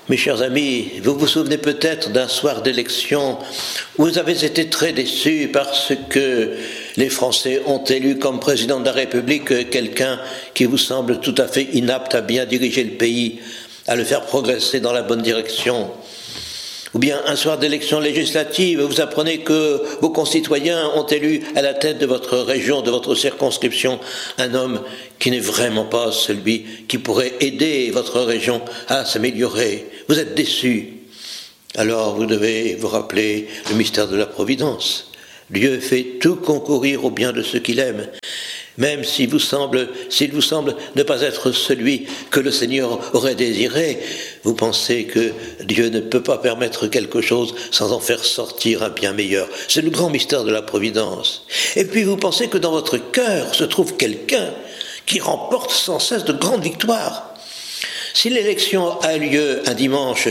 Mes chers amis, vous vous souvenez peut-être d'un soir d'élection où vous avez été très déçus parce que les Français ont élu comme président de la République quelqu'un qui vous semble tout à fait inapte à bien diriger le pays, à le faire progresser dans la bonne direction. Ou bien un soir d'élection législative, vous apprenez que vos concitoyens ont élu à la tête de votre région, de votre circonscription, un homme qui n'est vraiment pas celui qui pourrait aider votre région à s'améliorer. Vous êtes déçus. Alors vous devez vous rappeler le mystère de la Providence. Dieu fait tout concourir au bien de ceux qu'il aime. Même s'il vous semble ne pas être celui que le Seigneur aurait désiré, vous pensez que Dieu ne peut pas permettre quelque chose sans en faire sortir un bien meilleur. C'est le grand mystère de la Providence. Et puis vous pensez que dans votre cœur se trouve quelqu'un qui remporte sans cesse de grandes victoires. Si l'élection a eu lieu un dimanche,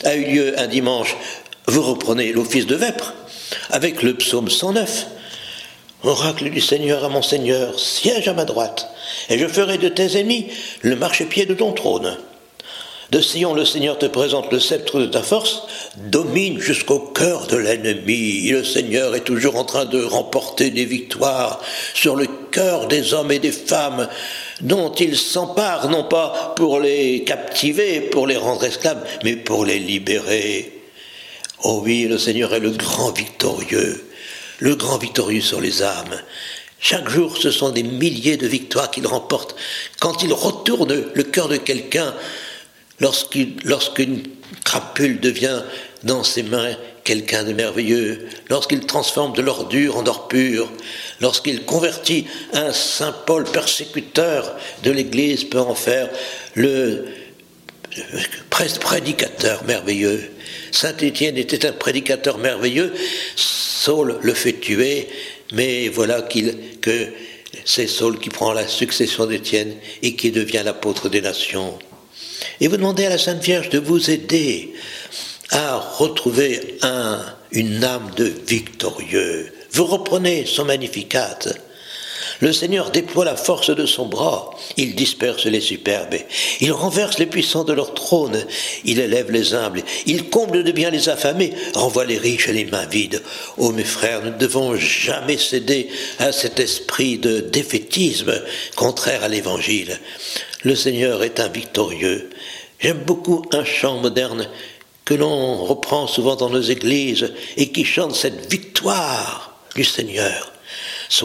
vous reprenez l'office de vêpres avec le psaume 109. Oracle du Seigneur à mon Seigneur, siège à ma droite, et je ferai de tes ennemis le marchepied de ton trône. De Sion, le Seigneur te présente le sceptre de ta force, domine jusqu'au cœur de l'ennemi. Le Seigneur est toujours en train de remporter des victoires sur le cœur des hommes et des femmes dont il s'empare, non pas pour les captiver, pour les rendre esclaves, mais pour les libérer. Oh oui, le Seigneur est le grand victorieux sur les âmes. Chaque jour, ce sont des milliers de victoires qu'il remporte. Quand il retourne le cœur de quelqu'un, lorsqu'une crapule devient dans ses mains quelqu'un de merveilleux, lorsqu'il transforme de l'or dur en or pur, lorsqu'il convertit un saint Paul persécuteur de l'Église, peut en faire le prédicateur merveilleux. Saint Étienne était un prédicateur merveilleux. Saul le fait tuer, mais voilà que c'est Saul qui prend la succession d'Étienne et qui devient l'apôtre des nations. Et vous demandez à la Sainte Vierge de vous aider à retrouver une âme de victorieux. Vous reprenez son Magnificat. Le Seigneur déploie la force de son bras, il disperse les superbes, il renverse les puissants de leur trône, il élève les humbles, il comble de bien les affamés, renvoie les riches et les mains vides. Oh mes frères, nous ne devons jamais céder à cet esprit de défaitisme contraire à l'Évangile. Le Seigneur est un victorieux. J'aime beaucoup un chant moderne que l'on reprend souvent dans nos églises et qui chante cette victoire du Seigneur.